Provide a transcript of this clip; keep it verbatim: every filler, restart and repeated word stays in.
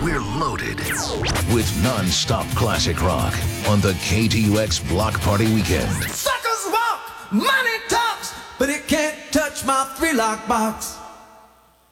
We're loaded with non-stop classic rock on the K T U X Block Party Weekend. Suckers walk, money talks, but it can't touch my three-lock box.